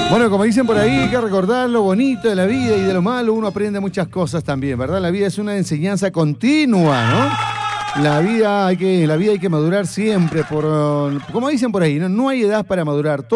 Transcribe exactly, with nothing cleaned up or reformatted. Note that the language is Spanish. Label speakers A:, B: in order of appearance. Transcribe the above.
A: Bueno, como dicen por ahí, hay que recordar lo bonito de la vida y de lo malo, uno aprende muchas cosas también, ¿verdad? La vida es una enseñanza continua, ¿no? La vida hay que, la vida hay que madurar siempre, por, como dicen por ahí, ¿no? No hay edad para madurar.